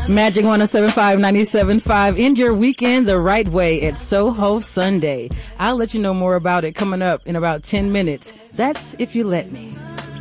Magic 107.5, 97.5. End your weekend the right way at Soho Sunday. I'll let you know more about it coming up in about 10 minutes. That's if you let me.